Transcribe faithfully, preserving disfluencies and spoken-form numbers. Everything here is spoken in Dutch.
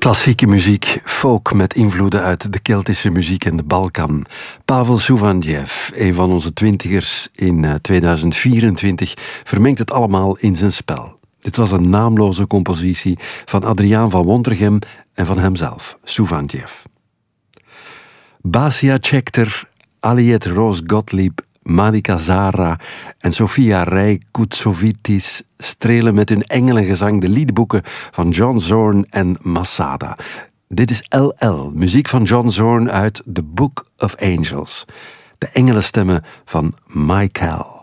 Klassieke muziek, folk met invloeden uit de Keltische muziek en de Balkan. Pavel Šuvanjev, een van onze twintigers in tweeduizend vierentwintig, vermengt het allemaal in zijn spel. Dit was een naamloze compositie van Adriaan van Wontergem en van hemzelf, Šuvanjev. Basia Schechter, Aliet Roos Gottlieb, Malika Zara en Sofia Rij-Koutsovitis strelen met hun engelengezang de liedboeken van John Zorn en Masada. Dit is L L, muziek van John Zorn uit The Book of Angels. De engelenstemmen van Michael.